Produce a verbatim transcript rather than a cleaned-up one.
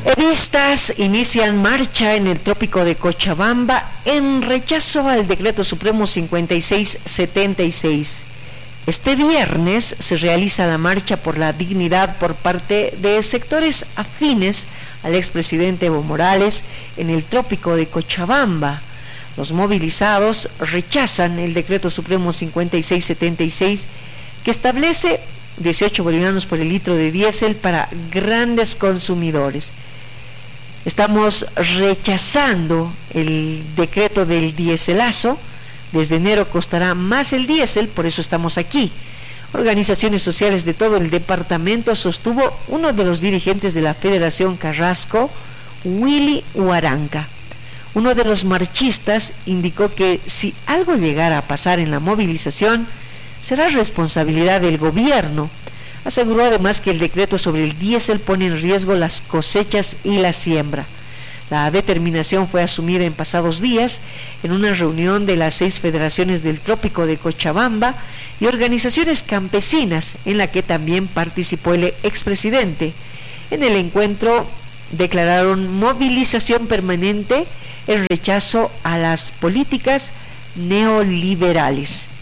Evistas inician marcha en el trópico de Cochabamba en rechazo al decreto supremo cincuenta y seis setenta y seis. Este viernes se realiza la marcha por la dignidad por parte de sectores afines al expresidente Evo Morales en el trópico de Cochabamba. Los movilizados rechazan el decreto supremo cincuenta y seis setenta y seis que establece dieciocho bolivianos por el litro de diésel para grandes consumidores. Estamos rechazando el decreto del diéselazo. Desde enero costará más el diésel, por eso estamos aquí. Organizaciones sociales de todo el departamento, sostuvo uno de los dirigentes de la Federación Carrasco, Willy Huaranca. Uno de los marchistas indicó que si algo llegara a pasar en la movilización, será responsabilidad del gobierno. Aseguró además que el decreto sobre el diésel pone en riesgo las cosechas y la siembra. La determinación fue asumida en pasados días en una reunión de las seis federaciones del trópico de Cochabamba y organizaciones campesinas, en la que también participó el expresidente. En el encuentro declararon movilización permanente en rechazo a las políticas neoliberales.